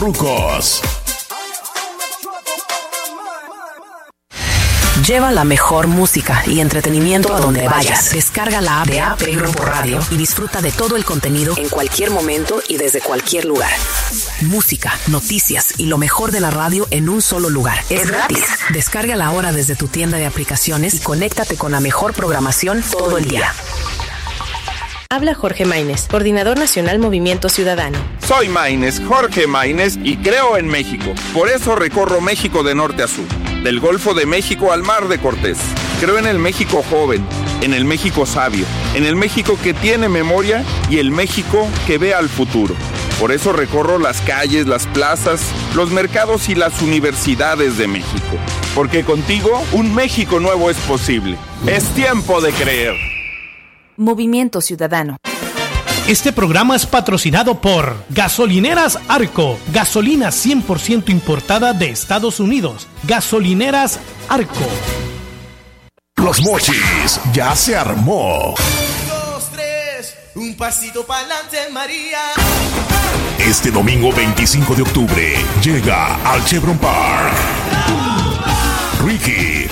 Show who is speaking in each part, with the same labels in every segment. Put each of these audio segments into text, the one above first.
Speaker 1: Farrucos.
Speaker 2: Lleva la mejor música y entretenimiento a donde vayas. Descarga la app de AP Grupo Radio y disfruta de todo el contenido en cualquier momento y desde cualquier lugar. Música, noticias y lo mejor de la radio en un solo lugar. Es gratis. Descárgala ahora desde tu tienda de aplicaciones y conéctate con la mejor programación todo el día.
Speaker 3: Habla Jorge Maínez, Coordinador Nacional Movimiento Ciudadano.
Speaker 4: Soy Maínez, Jorge Maínez, y creo en México. Por eso recorro México de norte a sur, del Golfo de México al Mar de Cortés. Creo en el México joven, en el México sabio, en el México que tiene memoria y el México que ve al futuro. Por eso recorro las calles, las plazas, los mercados y las universidades de México. Porque contigo, un México nuevo es posible. Es tiempo de creer.
Speaker 3: Movimiento Ciudadano.
Speaker 5: Este programa es patrocinado por Gasolineras Arco, gasolina 100% importada de Estados Unidos. Gasolineras Arco.
Speaker 1: Los Mochis, ya se armó.
Speaker 6: 2, 3, un pasito para adelante, María.
Speaker 1: Este domingo 25 de octubre llega al Chevron Park Ricky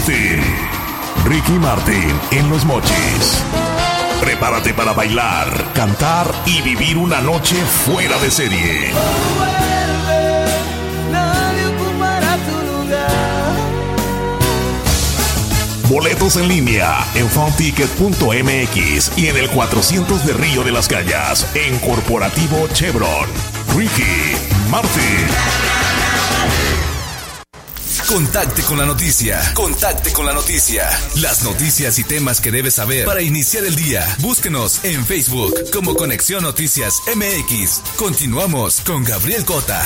Speaker 1: Martin en Los Mochis. Prepárate para bailar, cantar y vivir una noche fuera de serie. Boletos en línea en funticket.mx y en el 400 de Río de las Calles en Corporativo Chevron. Ricky Martin.
Speaker 7: Contacte con la noticia. Las noticias y temas que debes saber para iniciar el día. Búsquenos en Facebook como Conexión Noticias MX. Continuamos con Gabriel Cota.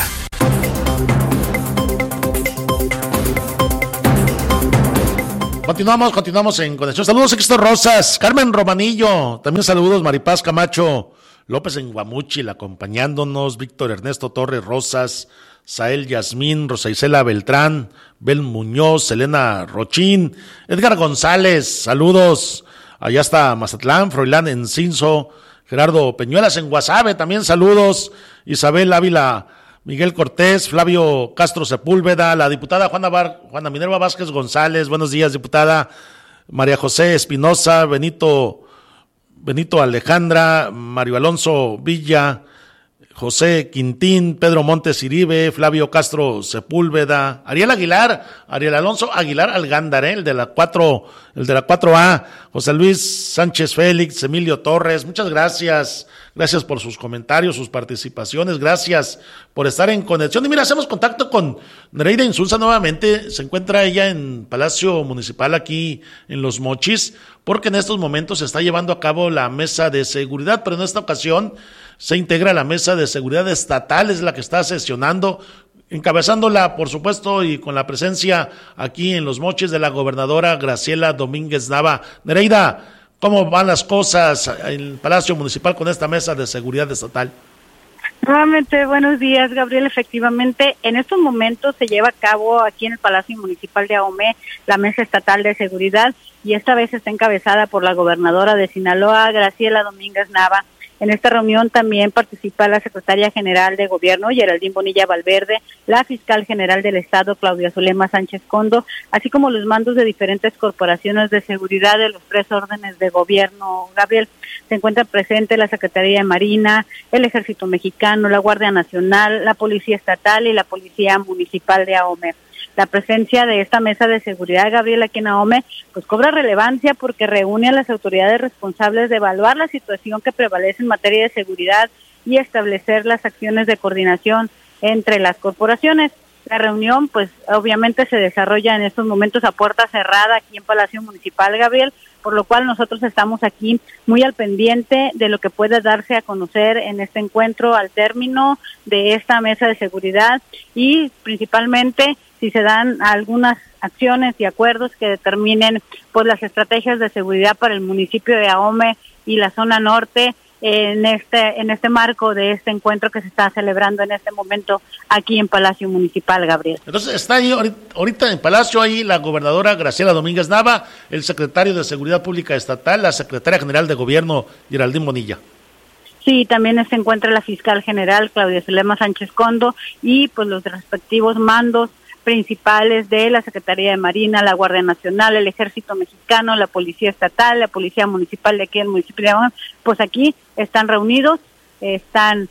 Speaker 8: Continuamos en Conexión. Saludos, Sixto Rosas, Carmen Romanillo, también saludos, Maripaz Camacho López en Guamuchil acompañándonos, Víctor Ernesto Torres Rosas, Sael Yasmín, Rosa Isela Beltrán, Bel Muñoz, Elena Rochín, Edgar González, saludos, allá está Mazatlán, Froilán Encinzo, Gerardo Peñuelas en Guasave, también saludos, Isabel Ávila, Miguel Cortés, Flavio Castro Sepúlveda, la diputada Juana Minerva Vázquez González, buenos días, diputada, María José Espinosa, Benito Alejandra, Mario Alonso Villa, José Quintín, Pedro Montes Iribe, Flavio Castro Sepúlveda, Ariel Alonso Aguilar Algándar, el de la 4A, José Luis Sánchez Félix, Emilio Torres, muchas gracias por sus comentarios, sus participaciones, gracias por estar en conexión. Y mira, hacemos contacto con Nereida Insulza nuevamente, se encuentra ella en Palacio Municipal aquí en Los Mochis, porque en estos momentos se está llevando a cabo la mesa de seguridad, pero en esta ocasión se integra la mesa de seguridad estatal, es la que está sesionando, encabezándola, por supuesto, y con la presencia aquí en Los Mochis de la gobernadora Graciela Domínguez Nava. Nereida, ¿cómo van las cosas en el Palacio Municipal con esta mesa de seguridad estatal?
Speaker 9: Nuevamente, buenos días, Gabriel. Efectivamente, en estos momentos se lleva a cabo aquí en el Palacio Municipal de Ahome la Mesa Estatal de Seguridad, y esta vez está encabezada por la gobernadora de Sinaloa, Graciela Domínguez Nava. En esta reunión también participa la secretaria general de Gobierno, Geraldine Bonilla Valverde, la fiscal general del Estado, Claudia Zulema Sánchez Condo, así como los mandos de diferentes corporaciones de seguridad de los 3 órdenes de gobierno. Gabriel, se encuentra presente la Secretaría de Marina, el Ejército Mexicano, la Guardia Nacional, la Policía Estatal y la Policía Municipal de Ahome. La presencia de esta mesa de seguridad, Gabriel, aquí en Ahome, pues cobra relevancia porque reúne a las autoridades responsables de evaluar la situación que prevalece en materia de seguridad y establecer las acciones de coordinación entre las corporaciones. La reunión, pues obviamente se desarrolla en estos momentos a puerta cerrada aquí en Palacio Municipal, Gabriel, por lo cual nosotros estamos aquí muy al pendiente de lo que pueda darse a conocer en este encuentro al término de esta mesa de seguridad, y principalmente si se dan algunas acciones y acuerdos que determinen pues las estrategias de seguridad para el municipio de Ahome y la zona norte en este marco de este encuentro que se está celebrando en este momento aquí en Palacio Municipal, Gabriel.
Speaker 8: Entonces está ahí ahorita en Palacio ahí la gobernadora Graciela Domínguez Nava, el secretario de Seguridad Pública Estatal, la secretaria general de Gobierno Geraldine Bonilla.
Speaker 9: Sí, también se encuentra la fiscal general, Claudia Zulema Sánchez Condo, y pues los respectivos mandos principales de la Secretaría de Marina, la Guardia Nacional, el Ejército Mexicano, la Policía Estatal, la Policía Municipal de aquí en el municipio de Aome, pues aquí están reunidos, están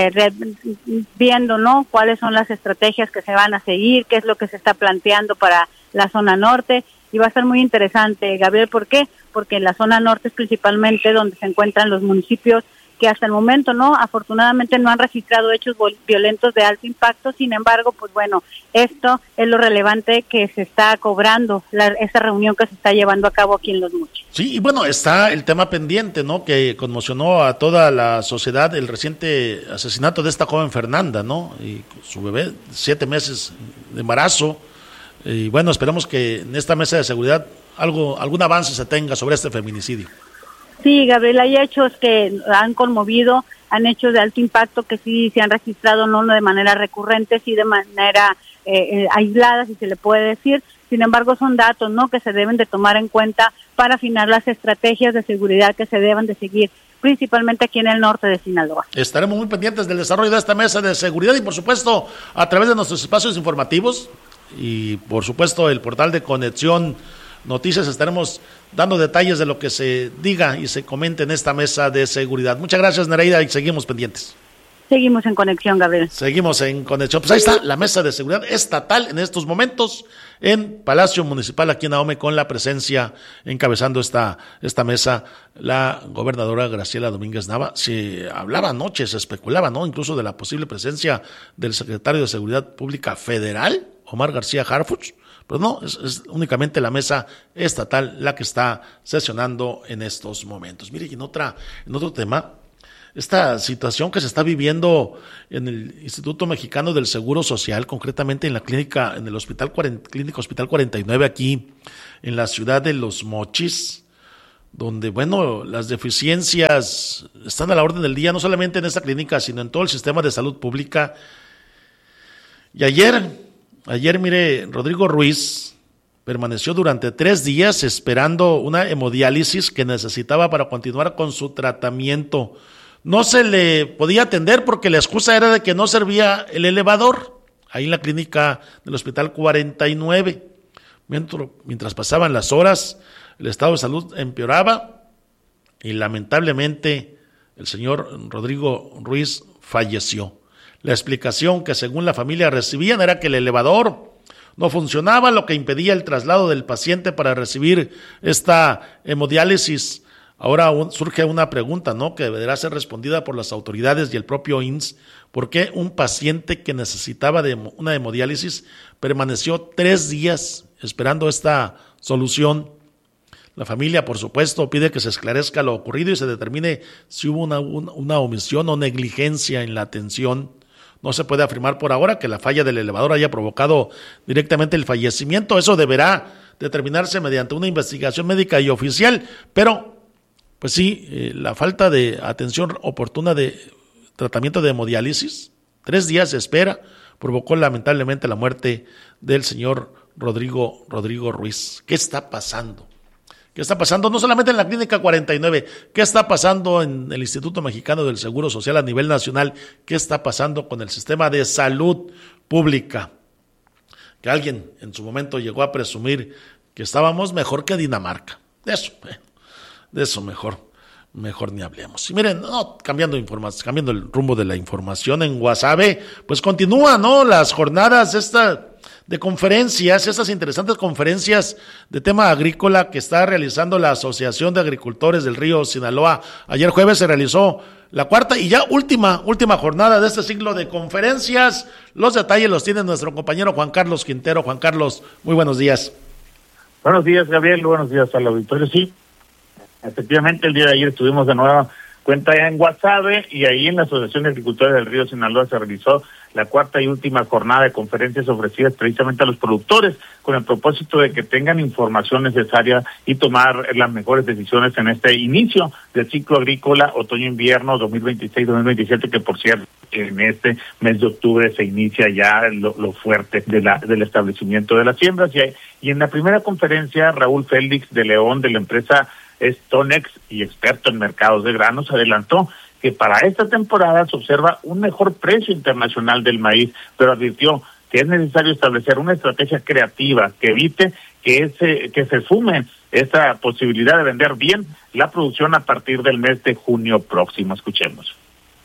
Speaker 9: viendo, ¿no?, cuáles son las estrategias que se van a seguir, qué es lo que se está planteando para la zona norte, y va a ser muy interesante, Gabriel. ¿Por qué? Porque en la zona norte es principalmente donde se encuentran los municipios que hasta el momento, ¿no?, afortunadamente no han registrado hechos violentos de alto impacto. Sin embargo, pues bueno, esto es lo relevante que se está cobrando, esta reunión que se está llevando a cabo aquí en Los Mochis.
Speaker 8: Sí, y bueno, está el tema pendiente, ¿no?, que conmocionó a toda la sociedad, el reciente asesinato de esta joven Fernanda, ¿no?, y su bebé, 7 meses de embarazo. Y bueno, esperemos que en esta mesa de seguridad algún avance se tenga sobre este feminicidio.
Speaker 9: Sí, Gabriel, hay hechos que han conmovido, han hechos de alto impacto que sí se han registrado, no de manera recurrente, sí de manera aislada, si se le puede decir. Sin embargo, son datos, ¿no?, que se deben de tomar en cuenta para afinar las estrategias de seguridad que se deben de seguir, principalmente aquí en el norte de Sinaloa. Estaremos
Speaker 8: muy pendientes del desarrollo de esta mesa de seguridad y, por supuesto, a través de nuestros espacios informativos y, por supuesto, el portal de Conexión Noticias, estaremos dando detalles de lo que se diga y se comente en esta mesa de seguridad. Muchas gracias, Nereida, y seguimos pendientes.
Speaker 9: Seguimos en conexión, Gabriel.
Speaker 8: Seguimos en conexión. Pues ahí está la mesa de seguridad estatal en estos momentos en Palacio Municipal aquí en Ahome, con la presencia, encabezando esta mesa, la gobernadora Graciela Domínguez Nava. Se hablaba anoche, se especulaba, ¿no?, incluso de la posible presencia del secretario de Seguridad Pública Federal, Omar García Harfuch. Pero no, es únicamente la mesa estatal la que está sesionando en estos momentos. Mire, y en otro tema, esta situación que se está viviendo en el Instituto Mexicano del Seguro Social, concretamente en la clínica, en el Clínico Hospital 49, aquí en la ciudad de Los Mochis, donde, bueno, las deficiencias están a la orden del día, no solamente en esta clínica, sino en todo el sistema de salud pública. Y Ayer, mire, Rodrigo Ruiz permaneció durante 3 días esperando una hemodiálisis que necesitaba para continuar con su tratamiento. No se le podía atender porque la excusa era de que no servía el elevador, ahí en la clínica del Hospital 49. Mientras pasaban las horas, el estado de salud empeoraba y lamentablemente el señor Rodrigo Ruiz falleció. La explicación que según la familia recibían era que el elevador no funcionaba, lo que impedía el traslado del paciente para recibir esta hemodiálisis. Ahora surge una pregunta, ¿no?, que deberá ser respondida por las autoridades y el propio IMSS. ¿Por qué un paciente que necesitaba de una hemodiálisis permaneció 3 días esperando esta solución? La familia, por supuesto, pide que se esclarezca lo ocurrido y se determine si hubo una omisión o negligencia en la atención. No se puede afirmar por ahora que la falla del elevador haya provocado directamente el fallecimiento. Eso deberá determinarse mediante una investigación médica y oficial, pero pues sí, la falta de atención oportuna de tratamiento de hemodiálisis, 3 días de espera, provocó lamentablemente la muerte del señor Rodrigo Ruiz. ¿Qué está pasando? ¿Qué está pasando no solamente en la Clínica 49? ¿Qué está pasando en el Instituto Mexicano del Seguro Social a nivel nacional? ¿Qué está pasando con el sistema de salud pública? Que alguien en su momento llegó a presumir que estábamos mejor que Dinamarca. De eso mejor ni hablemos. Y miren, cambiando el rumbo de la información, en Guasave, pues continúan, ¿no?, las jornadas de conferencias, estas interesantes conferencias de tema agrícola que está realizando la Asociación de Agricultores del Río Sinaloa. Ayer jueves se realizó la 4ª y ya última jornada de este ciclo de conferencias. Los detalles los tiene nuestro compañero Juan Carlos Quintero. Juan Carlos, muy buenos días.
Speaker 10: Buenos días, Gabriel, buenos días al auditorio. Sí, efectivamente el día de ayer estuvimos de nueva cuenta ya en Guasave, y ahí en la Asociación de Agricultores del Río Sinaloa se realizó la 4ª y última jornada de conferencias ofrecidas precisamente a los productores, con el propósito de que tengan información necesaria y tomar las mejores decisiones en este inicio del ciclo agrícola otoño-invierno 2026-2027, que por cierto, en este mes de octubre se inicia ya lo fuerte del establecimiento de las siembras. Y en la primera conferencia, Raúl Félix de León, de la empresa Stonex y experto en mercados de granos, adelantó que para esta temporada se observa un mejor precio internacional del maíz, pero advirtió que es necesario establecer una estrategia creativa que evite que se sume esa posibilidad de vender bien la producción a partir del mes de junio próximo. Escuchemos.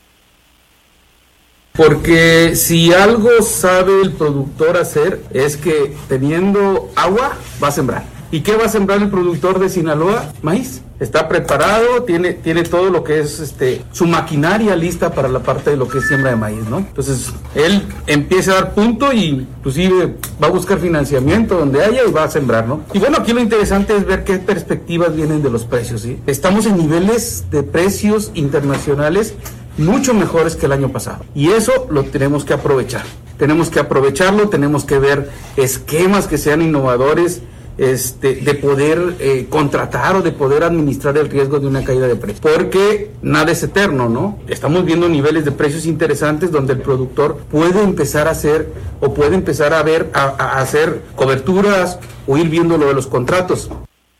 Speaker 11: Porque si algo sabe el productor hacer es que teniendo agua va a sembrar. ¿Y qué va a sembrar el productor de Sinaloa? Maíz. Está preparado, tiene todo lo que es su maquinaria lista para la parte de lo que es siembra de maíz, ¿no? Entonces, él empieza a dar punto y inclusive va a buscar financiamiento donde haya y va a sembrar, ¿no? Y bueno, aquí lo interesante es ver qué perspectivas vienen de los precios, ¿sí? Estamos en niveles de precios internacionales mucho mejores que el año pasado. Y eso lo tenemos que aprovechar. Tenemos que aprovecharlo, tenemos que ver esquemas que sean innovadores, de poder contratar o de poder administrar el riesgo de una caída de precios. Porque nada es eterno, ¿no? Estamos viendo niveles de precios interesantes donde el productor puede empezar a hacer o puede empezar a ver, a hacer coberturas o ir viendo lo de los contratos.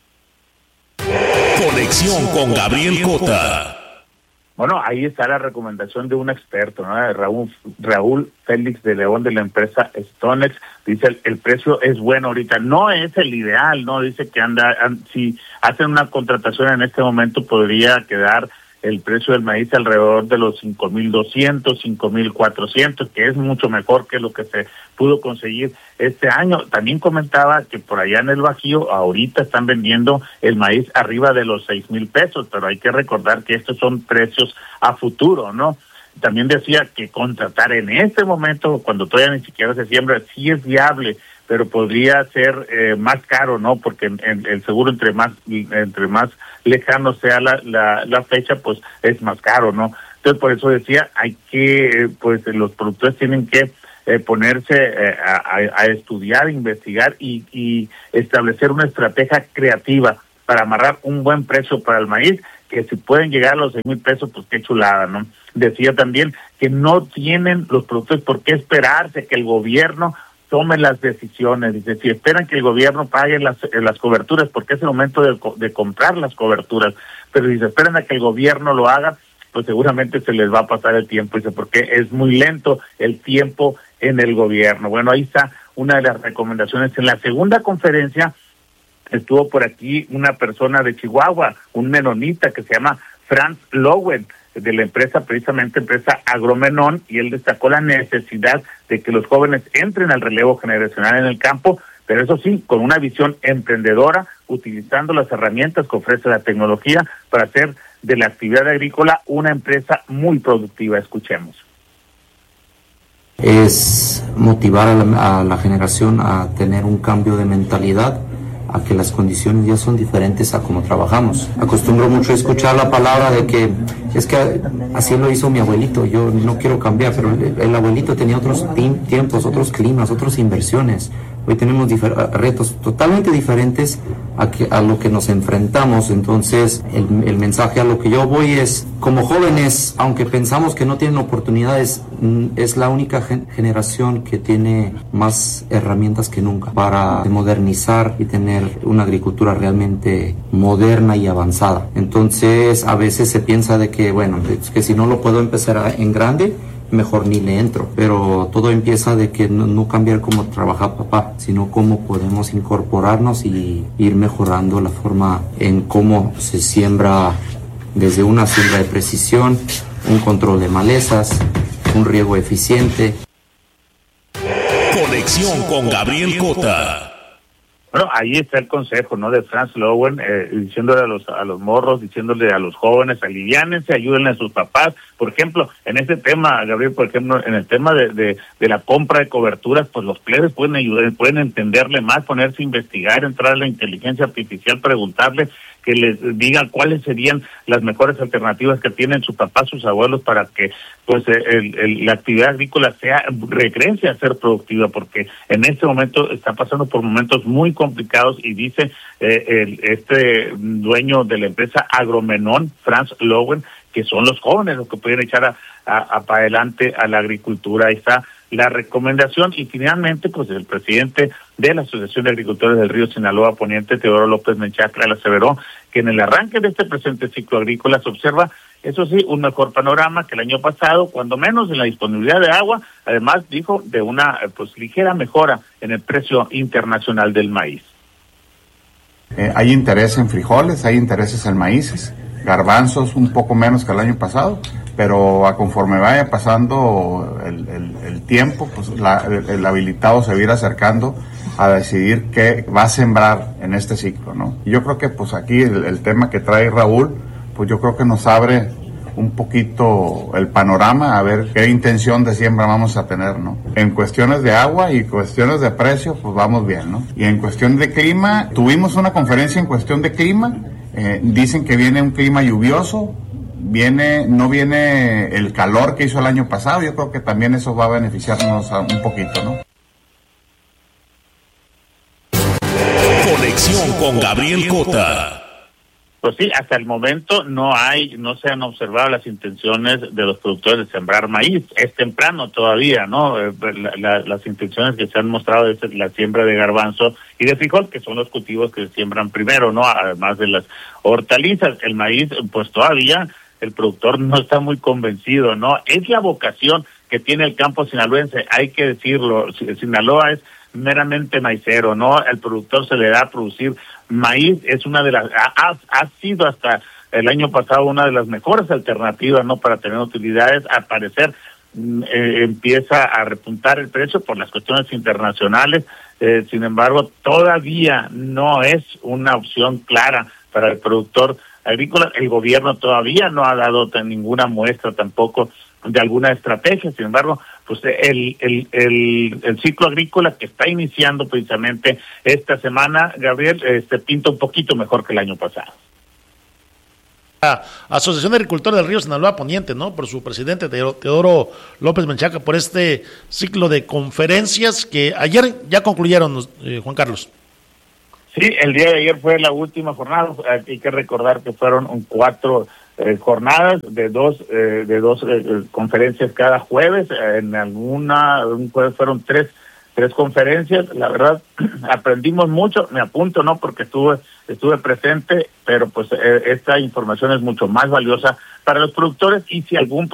Speaker 1: Conexión con Gabriel Cota.
Speaker 10: Bueno, ahí está la recomendación de un experto, ¿no? De Raúl Félix de León, de la empresa Stonex. Dice el precio es bueno ahorita, no es el ideal, ¿no? Dice que si hacen una contratación en este momento podría quedar el precio del maíz alrededor de los 5,200, 5,400, que es mucho mejor que lo que se pudo conseguir este año. También comentaba que por allá en el Bajío ahorita están vendiendo el maíz arriba de los 6,000 pesos, pero hay que recordar que estos son precios a futuro, ¿no? También decía que contratar en este momento, cuando todavía ni siquiera se siembra, sí es viable, pero podría ser más caro, ¿no? Porque el seguro entre más lejano sea la fecha, pues es más caro, ¿no? Entonces, por eso decía, hay que, pues los productores tienen que ponerse a estudiar, investigar y establecer una estrategia creativa para amarrar un buen precio para el maíz, que si pueden llegar a los 6,000 pesos, pues qué chulada, ¿no? Decía también que no tienen los productores por qué esperarse que el gobierno tome las decisiones. Dice, si esperan que el gobierno pague las coberturas, porque es el momento de comprar las coberturas, pero si se esperan a que el gobierno lo haga, pues seguramente se les va a pasar el tiempo. Dice, porque es muy lento el tiempo en el gobierno. Bueno, ahí está una de las recomendaciones. En la segunda conferencia estuvo por aquí una persona de Chihuahua, un menonita que se llama Franz Lowen, de la empresa Agromenón, y él destacó la necesidad de que los jóvenes entren al relevo generacional en el campo, pero eso sí, con una visión emprendedora, utilizando las herramientas que ofrece la tecnología para hacer de la actividad agrícola una empresa muy productiva. Escuchemos.
Speaker 12: Es motivar a la generación a tener un cambio de mentalidad, a que las condiciones ya son diferentes a como trabajamos. Acostumbro mucho a escuchar la palabra de que es que así lo hizo mi abuelito, yo no quiero cambiar, pero el abuelito tenía otros tiempos, otros climas, otras inversiones. Hoy tenemos retos totalmente diferentes a lo que nos enfrentamos. Entonces el mensaje a lo que yo voy es, como jóvenes, aunque pensamos que no tienen oportunidades, es la única generación que tiene más herramientas que nunca para modernizar y tener una agricultura realmente moderna y avanzada. Entonces a veces se piensa de que, bueno, es que si no lo puedo empezar en grande, mejor ni le entro, pero todo empieza de que no cambiar cómo trabaja papá, sino cómo podemos incorporarnos y ir mejorando la forma en cómo se siembra, desde una siembra de precisión, un control de malezas, un riego eficiente.
Speaker 1: Conexión con Gabriel Cota.
Speaker 10: Bueno, ahí está el consejo, ¿no? De Franz Lowen, diciéndole a los morros, diciéndole a los jóvenes, aliviánense, ayúdenle a sus papás. Por ejemplo, en este tema, Gabriel, por ejemplo, en el tema de la compra de coberturas, pues los plebes pueden ayudar, pueden entenderle más, ponerse a investigar, entrar a la inteligencia artificial, preguntarle, que les digan cuáles serían las mejores alternativas que tienen sus papás, sus abuelos, para que pues la actividad agrícola regrese a ser productiva, porque en este momento está pasando por momentos muy complicados, y dice este dueño de la empresa Agromenón, Franz Lowen, que son los jóvenes los que pueden echar para adelante a la agricultura. Ahí está la recomendación. Y finalmente, pues el presidente de la Asociación de Agricultores del Río Sinaloa Poniente, Teodoro López Menchaca, aseveró que en el arranque de este presente ciclo agrícola se observa Eso sí, un mejor panorama que el año pasado, cuando menos en la disponibilidad de agua, además dijo de una pues ligera mejora en el precio internacional del maíz.
Speaker 13: Hay interés en frijoles, hay intereses en maíces, garbanzos un poco menos que el año pasado, pero a conforme vaya pasando el tiempo, pues el habilitado se va a ir acercando a decidir qué va a sembrar en este ciclo, ¿no? Y yo creo que pues aquí el tema que trae Raúl, pues yo creo que nos abre un poquito el panorama a ver qué intención de siembra vamos a tener, ¿no? En cuestiones de agua y cuestiones de precio, pues vamos bien, ¿no? Y en cuestión de clima, tuvimos una conferencia en cuestión de clima, dicen que viene un clima lluvioso, no viene el calor que hizo el año pasado, yo creo que también eso va a beneficiarnos un poquito, ¿no?
Speaker 1: Conexión con Gabriel Cota.
Speaker 10: Pues sí, hasta el momento no se han observado las intenciones de los productores de sembrar maíz. Es temprano todavía, ¿no? Las intenciones que se han mostrado es la siembra de garbanzo y de frijol, que son los cultivos que se siembran primero, ¿no? Además de las hortalizas. El maíz, pues todavía el productor no está muy convencido, ¿no? Es la vocación que tiene el campo sinaloense, hay que decirlo. Sinaloa es meramente maicero, ¿no? El productor se le da a producir maíz, es una de las, ha sido hasta el año pasado una de las mejores alternativas, ¿no? Para tener utilidades. Al parecer empieza a repuntar el precio por las cuestiones internacionales, sin embargo todavía no es una opción clara para el productor agrícola. El gobierno todavía no ha dado ninguna muestra tampoco de alguna estrategia. Sin embargo, pues el ciclo agrícola que está iniciando precisamente esta semana, Gabriel, se pinta un poquito mejor que el año pasado.
Speaker 8: La Asociación de Agricultores del Río Sinaloa Poniente, ¿no? Por su presidente Teodoro López Menchaca, por este ciclo de conferencias que ayer ya concluyeron, Juan Carlos.
Speaker 10: Sí, el día de ayer fue la última jornada. Hay que recordar que fueron 4 jornadas de dos conferencias cada jueves. En un jueves fueron tres conferencias. La verdad, aprendimos mucho. Me apunto, ¿no? Porque estuve presente, pero pues esta información es mucho más valiosa para los productores, y si algún